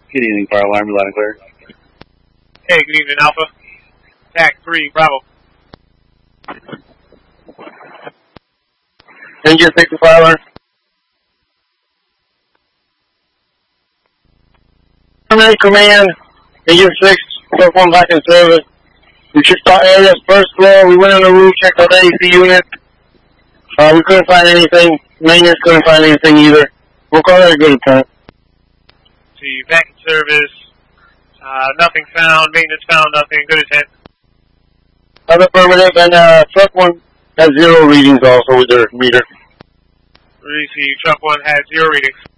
Good evening, fire alarm, loud and clear. Hey, good evening, Alpha. TAC 3, Bravo. Engine 6 to fire alarm. Command, Engine 6, truck 1 back in service. We checked our areas, first floor, we went on the roof, checked out the AC unit. We couldn't find anything. Maintenance couldn't find anything either. We'll call that a good attempt. See, back in service. Nothing found. Maintenance found nothing. Good attempt. Other affirmative, and truck 1 has 0 readings also with their meter. Receive. Truck 1 had 0 readings.